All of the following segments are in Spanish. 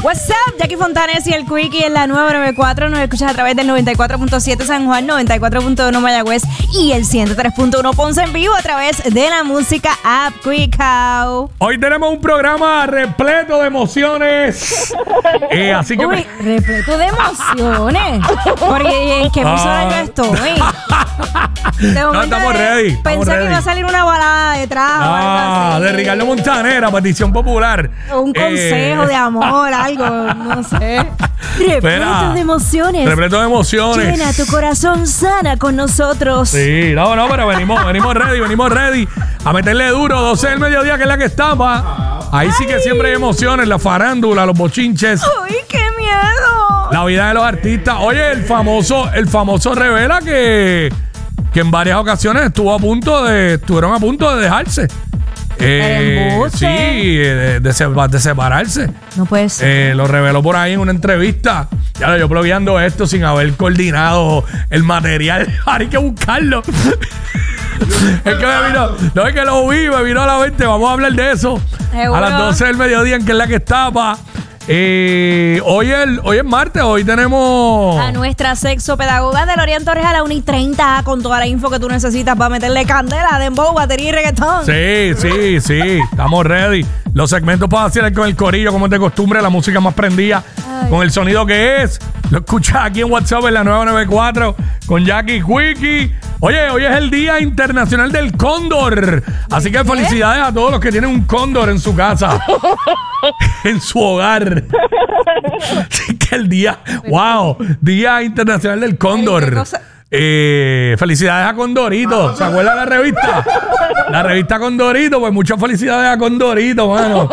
What's up, Jackie Fontanes y el Quickie en la 994. Nos escuchas a través del 94.7 San Juan, 94.1 Mayagüez y el 103.1 Ponce en vivo a través de la música app Quickout. Hoy tenemos un programa repleto de emociones. Así que... Uy, repleto de emociones. Porque ¿en qué emisora yo estoy? No, estamos ready. Pensé que iba a salir una balada detrás. De Ricardo Montanera, petición popular. Un consejo de amor, algo, no sé. Repleto de emociones. Repleto de emociones. Llena tu corazón sana con nosotros. Sí, no, pero venimos ready. A meterle duro, 12 del mediodía, que es la que estaba. Ahí sí que siempre hay emociones, la farándula, los bochinches. ¡Uy, qué miedo! La vida de los artistas. Oye, el famoso revela que en varias ocasiones estuvieron a punto de dejarse. Sí, de separarse. No puede ser. Lo reveló por ahí en una entrevista. Ya yo blogueando esto sin haber coordinado el material. Hay que buscarlo. Es que es que lo vi, me vino a la mente. Vamos a hablar de eso. ¿Seguro? A las 12 del mediodía, en que es la que estaba. Hoy es martes, hoy tenemos a nuestra sexopedagoga Delorian Torres a la 1:30 con toda la info que tú necesitas para meterle candela, dembow, batería y reggaetón. Sí, estamos ready. Los segmentos para hacer con el corillo, como es de costumbre, la música más prendida, con el sonido que es. Lo escuchas aquí en WhatsApp en la 994 con Jackie Quickie. Oye, hoy es el Día Internacional del Cóndor. Así que felicidades a todos los que tienen un cóndor en su casa, en su hogar. Así que el día, wow, Día Internacional del Cóndor. Felicidades a Condorito. ¿Se acuerdan de la revista? La revista Condorito, pues muchas felicidades a Condorito, mano.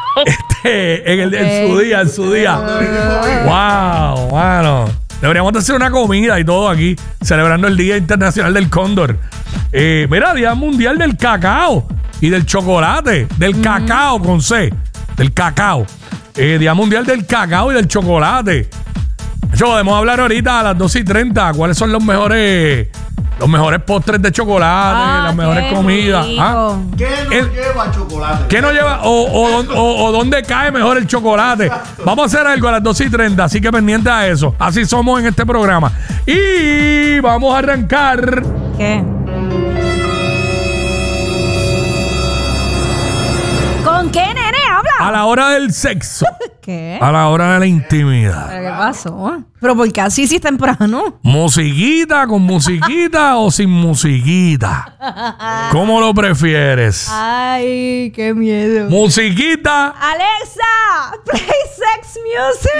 En su día. Wow, mano. Deberíamos hacer una comida y todo aquí, celebrando el Día Internacional del Cóndor. Mira, Día Mundial del Cacao y del Chocolate. Del cacao con C. Del cacao. Día Mundial del Cacao y del Chocolate. Eso podemos hablar ahorita a las 12:30. ¿Cuáles son los mejores postres de chocolate, las mejores comidas? ¿Ah? ¿Qué no lleva chocolate? ¿Qué no lleva? O dónde cae mejor el chocolate. Vamos a hacer algo a las 12:30, así que pendiente a eso. Así somos en este programa. Y vamos a arrancar. ¿Qué? ¿Con qué, nene? Habla. A la hora del sexo. ¿Qué? A la hora de la intimidad. ¿Pero qué pasó? ¿Pero por qué así si es temprano? ¿Musiquita, con musiquita o sin musiquita? ¿Cómo lo prefieres? Ay, qué miedo. ¿Musiquita? Alexa, play sex music.